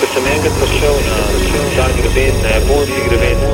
ko sem enkrat prišel na ta greben, na japonski greben,